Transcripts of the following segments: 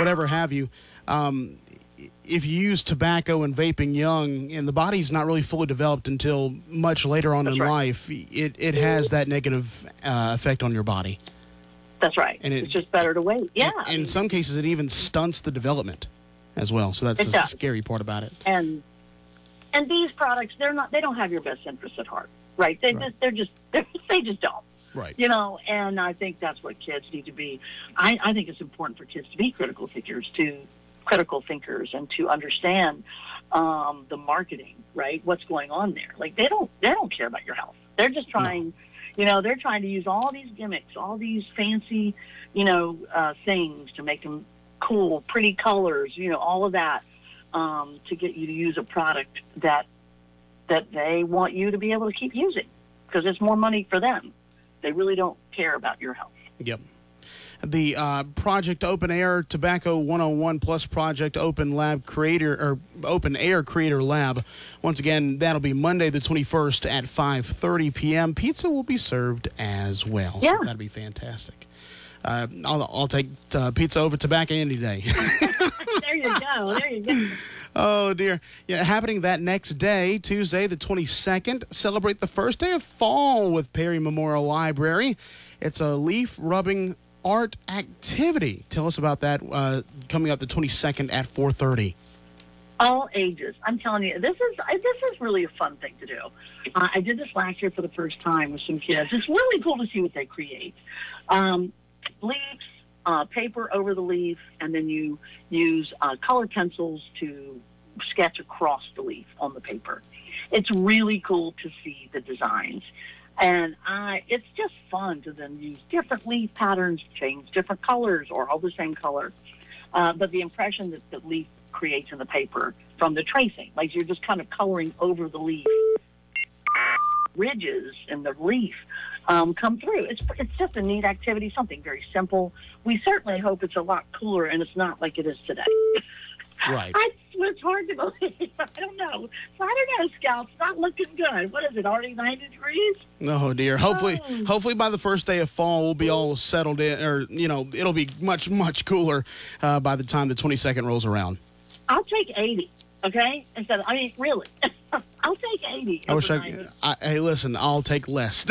whatever have you. If you use tobacco and vaping young, and the body's not really fully developed until much later on in life, it has that negative effect on your body. That's right. And it's just better to wait. Yeah. In some cases, it even stunts the development as well. So that's the scary part about it. And these products, they don't have your best interest at heart, right? They just don't. Right. And I think that's what kids need to be. I think it's important for kids to be critical thinkers and to understand the marketing, right? What's going on there. Like they don't care about your health. They're just trying, they're trying to use all these gimmicks, all these fancy, things to make them cool, pretty colors, all of that, to get you to use a product that they want you to be able to keep using because it's more money for them. They really don't care about your health. Yep. The Project Open Air Tobacco 101 Plus Project Open Air Creator Lab. Once again, that'll be Monday the 21st at 5:30 p.m. Pizza will be served as well. Yeah. So that'd be fantastic. I'll take pizza over tobacco any day. There you go. Oh, dear. Yeah, happening that next day, Tuesday the 22nd, celebrate the first day of fall with Perry Memorial Library. It's a leaf rubbing art activity. Tell us about that coming up the 22nd at 4:30. All ages. I'm telling you, this is really a fun thing to do. I did this last year for the first time with some kids. It's really cool to see what they create. Leaves, paper over the leaf, and then you use color pencils to sketch across the leaf on the paper. It's really cool to see the designs. And it's just fun to then use different leaf patterns, change different colors or all the same color. But the impression that the leaf creates in the paper from the tracing, like you're just kind of coloring over the leaf, ridges in the leaf come through. It's just a neat activity, something very simple. We certainly hope it's a lot cooler and it's not like it is today. Right. It's hard to believe. I don't know, Scout. It's not looking good. What is it, already 90 degrees? Oh, dear. Hopefully by the first day of fall, we'll be all settled in, or, it'll be much, much cooler by the time the 22nd rolls around. I'll take 80, okay? Really. I'll take 80. Hey, listen, I'll take less.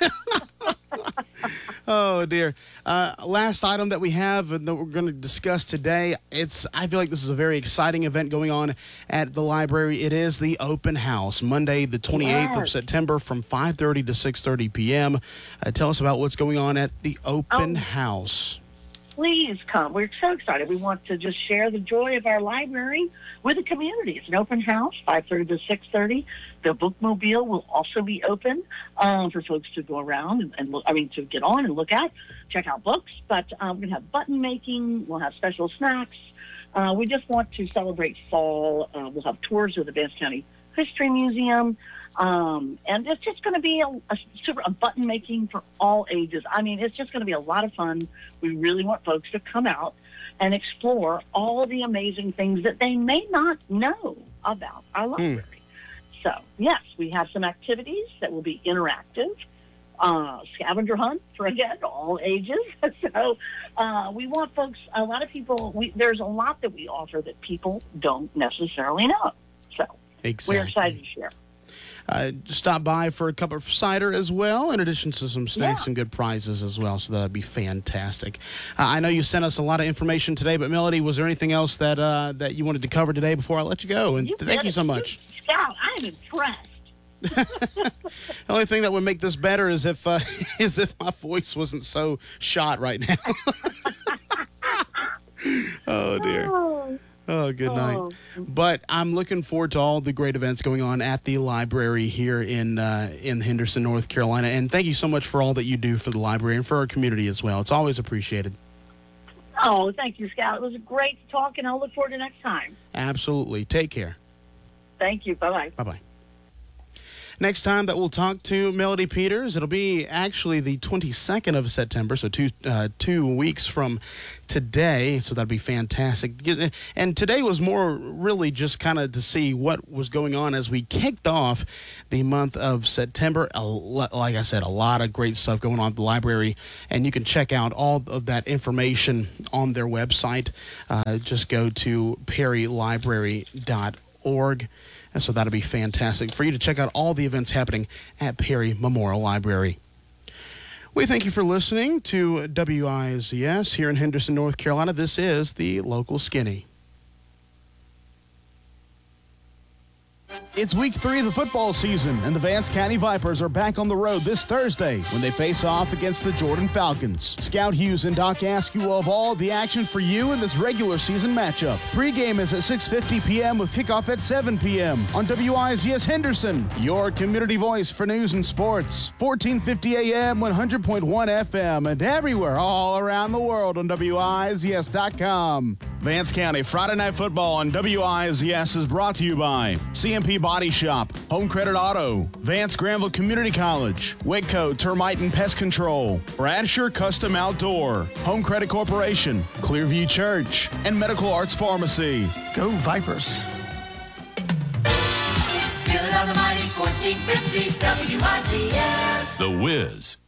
Oh, dear. Last item that we have and that we're going to discuss today, I feel like this is a very exciting event going on at the library. It is the open house, Monday the 28th of September from 5:30 to 6:30 p.m. Tell us about what's going on at the open house. Please come. We're so excited. We want to just share the joy of our library with the community. It's an open house, 5:30 to 6:30. The bookmobile will also be open for folks to go around and look. To get on and look at, check out books. But we're going to have button making. We'll have special snacks. We just want to celebrate fall. We'll have tours of the Vance County History Museum. And it's just going to be a button making for all ages. It's just going to be a lot of fun. We really want folks to come out and explore all the amazing things that they may not know about our library. So, yes, we have some activities that will be interactive. Scavenger hunt for, again, all ages. So we want folks, a lot of people, there's a lot that we offer that people don't necessarily know. So We're excited to share. Stop by for a cup of cider as well, in addition to some snacks and good prizes as well, so that'd be fantastic. I know you sent us a lot of information today, but Melody, was there anything else that you wanted to cover today before I let you go? And thank you so much. Scout, I'm impressed. The only thing that would make this better is if my voice wasn't so shot right now. Oh, dear. Oh, good night. But I'm looking forward to all the great events going on at the library here in Henderson, North Carolina. And thank you so much for all that you do for the library and for our community as well. It's always appreciated. Oh, thank you, Scout. It was great to talk, and I'll look forward to next time. Absolutely. Take care. Thank you. Bye-bye. Bye-bye. Next time that we'll talk to Melody Peters, it'll be actually the 22nd of September, so 2 weeks from today, so that'd be fantastic. And today was more really just kind of to see what was going on as we kicked off the month of September. Like I said, a lot of great stuff going on at the library, and you can check out all of that information on their website. Just go to perrylibrary.org. And so that'll be fantastic for you to check out all the events happening at Perry Memorial Library. We thank you for listening to WIZS here in Henderson, North Carolina. This is the Local Skinny. It's week 3 of the football season, and the Vance County Vipers are back on the road this Thursday when they face off against the Jordan Falcons. Scout Hughes and Doc Askew will have all the action for you in this regular season matchup. Pregame is at 6:50 p.m. with kickoff at 7 p.m. on WIZS Henderson, your community voice for news and sports. 1450 a.m., 100.1 FM, and everywhere all around the world on WIZS.com. Vance County Friday Night Football on WIZS is brought to you by CMP Body Shop, Home Credit Auto, Vance Granville Community College, Whitco Termite and Pest Control, Bradshaw Custom Outdoor, Home Credit Corporation, Clearview Church, and Medical Arts Pharmacy. Go Vipers. Feel it on the mighty 1450 WIZS. The Wiz.